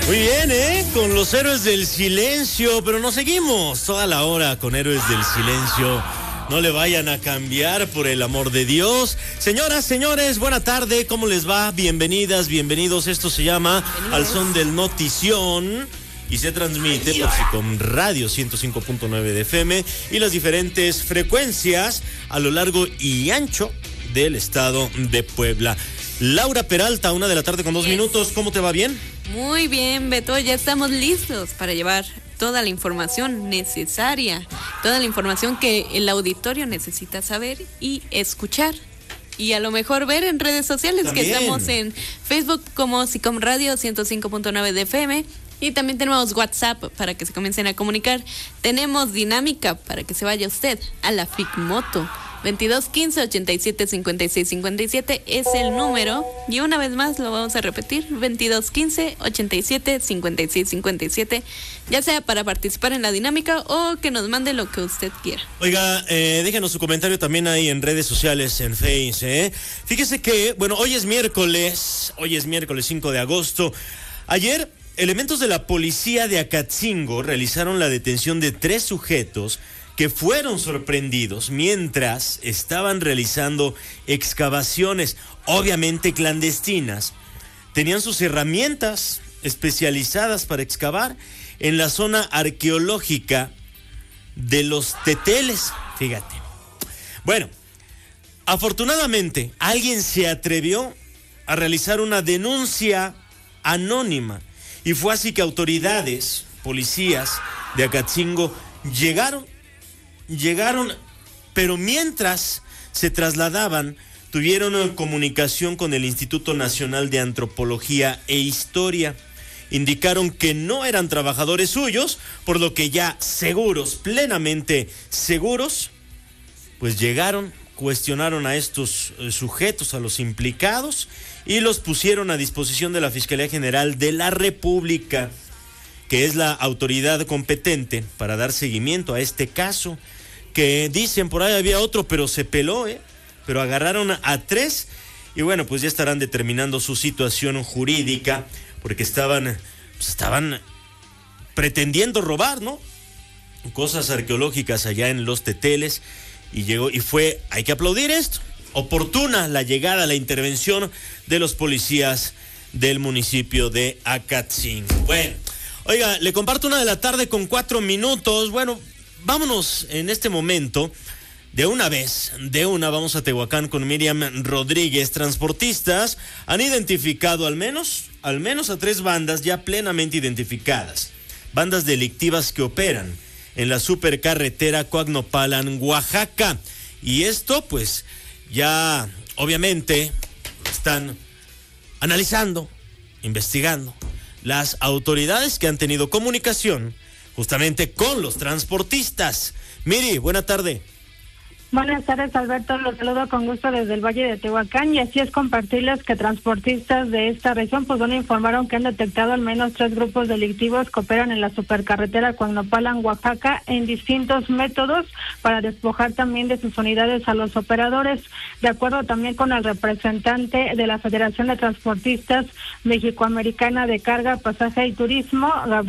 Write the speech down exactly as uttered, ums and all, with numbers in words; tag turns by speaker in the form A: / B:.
A: Muy bien, ¿eh? Con los héroes del silencio, pero nos seguimos toda la hora con héroes del silencio. No le vayan a cambiar, por el amor de Dios. Señoras, señores, buena tarde, ¿cómo les va? Bienvenidas, bienvenidos. Esto se llama Bienvenidos. Al Son del Notición y se transmite por SICOM Radio ciento cinco punto nueve de F M y las diferentes frecuencias a lo largo y ancho del estado de Puebla. Laura Peralta, una de la tarde con dos yes. minutos. ¿Cómo te va? ¿Bien?
B: Muy bien, Beto. Ya estamos listos para llevar toda la información necesaria, toda la información que el auditorio necesita saber y escuchar. Y a lo mejor ver en redes sociales. También. Que estamos en Facebook como SICOM Radio ciento cinco punto nueve de F M. Y también tenemos WhatsApp para que se comiencen a comunicar. Tenemos dinámica para que se vaya usted a la Figmoto. veintidós quince ochenta y siete cincuenta y seis cincuenta y siete es el número. Y una vez más lo vamos a repetir. veintidós quince ochenta y siete cincuenta y seis cincuenta y siete. Ya sea para participar en la dinámica o que nos mande lo que usted quiera.
A: Oiga, eh, déjenos su comentario también ahí en redes sociales, en Face, ¿eh? Fíjese que, bueno, hoy es miércoles. Hoy es miércoles cinco de agosto. Ayer, elementos de la policía de Acatzingo realizaron la detención de tres sujetos que fueron sorprendidos mientras estaban realizando excavaciones, obviamente clandestinas. Tenían sus herramientas especializadas para excavar en la zona arqueológica de los Teteles, fíjate. Bueno, afortunadamente alguien se atrevió a realizar una denuncia anónima y fue así que autoridades, policías de Acatzingo llegaron Llegaron, pero mientras se trasladaban, tuvieron comunicación con el Instituto Nacional de Antropología e Historia. Indicaron que no eran trabajadores suyos, por lo que ya seguros, plenamente seguros, pues llegaron, cuestionaron a estos sujetos, a los implicados, y los pusieron a disposición de la Fiscalía General de la República, que es la autoridad competente para dar seguimiento a este caso. Que dicen por ahí había otro, pero se peló, ¿eh? Pero agarraron a tres y bueno, pues ya estarán determinando su situación jurídica porque estaban, pues estaban pretendiendo robar, ¿no? Cosas arqueológicas allá en los Teteles y llegó y fue, hay que aplaudir esto, oportuna la llegada, la intervención de los policías del municipio de Acatzingo. Bueno, oiga, le comparto una de la tarde con cuatro minutos, bueno. Vámonos en este momento, de una vez, de una, vamos a Tehuacán con Miriam Rodríguez. Transportistas han identificado al menos, al menos a tres bandas ya plenamente identificadas. Bandas delictivas que operan en la supercarretera Coagnopalan, Oaxaca. Y esto, pues, ya obviamente están analizando, investigando las autoridades que han tenido comunicación justamente con los transportistas. Miri, buena tarde.
C: Buenas tardes, Alberto. Los saludo con gusto desde el Valle de Tehuacán y así es compartirles que transportistas de esta región pues bueno informaron que han detectado al menos tres grupos delictivos que operan en la supercarretera Coagnopalan, Oaxaca, en distintos métodos para despojar también de sus unidades a los operadores. De acuerdo también con el representante de la Federación de Transportistas Mexicoamericana de Carga, Pasaje y Turismo, Gabriel